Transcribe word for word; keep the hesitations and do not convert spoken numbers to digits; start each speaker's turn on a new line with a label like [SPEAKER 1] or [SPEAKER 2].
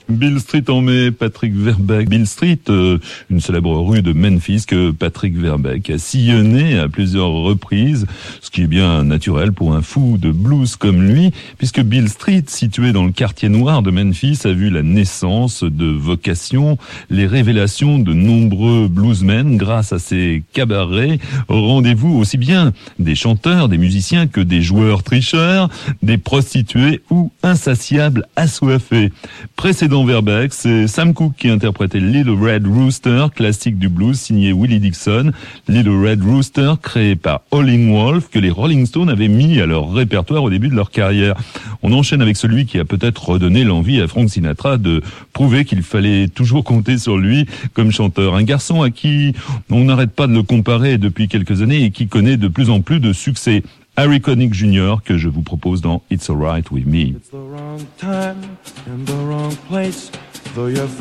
[SPEAKER 1] Beale Street en mai, Patrick Verbeek. Beale Street, euh, une célèbre rue de Memphis que Patrick Verbeek a sillonné à plusieurs reprises, ce qui est bien naturel pour un fou de blues comme lui, puisque Beale Street, située dans le quartier noir de Memphis, a vu la naissance de vocations, les révélations de nombreux bluesmen grâce à ses cabarets. Rendez-vous aussi bien des chanteurs, des musiciens que des joueurs tricheurs, des prostituées ou insatiables assoiffés. Précédent Verbeek, c'est Sam Cooke qui interprétait Little Red Rooster, classique du blues signé Willie Dixon. Little Red Rooster, créé par Howlin' Wolf, que les Rolling Stones avaient mis à leur répertoire au début de leur carrière. On enchaîne avec celui qui a peut-être redonné l'envie à Frank Sinatra de prouver qu'il fallait toujours compter sur lui comme chanteur. Un garçon à qui on n'arrête pas de le comparer depuis quelques années et qui connaît de plus en plus de succès. Harry Connick junior, que je vous propose dans It's Alright With Me.
[SPEAKER 2] It's the wrong time and the wrong place, though you're